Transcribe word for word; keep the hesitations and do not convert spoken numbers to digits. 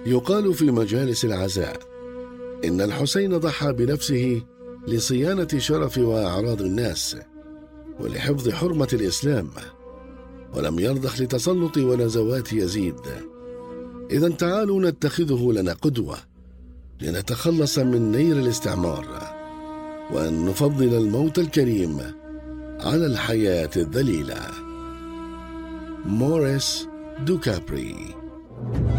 يقال في مجالس العزاء إن الحسين ضحى بنفسه لصيانة شرف وأعراض الناس ولحفظ حرمة الإسلام، ولم يرضخ لتسلط ونزوات يزيد. إذا تعالوا نتخذه لنا قدوة لنتخلص من نير الاستعمار، وأن نفضل الموت الكريم على الحياة الذليلة. موريس دوكابري.